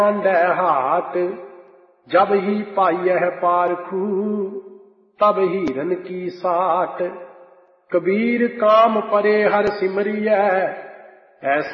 मांडै हाट। जब ही पाइयह पारखू तब हीरन की साट। कबीर काम परे हर सिमरियै ऐसा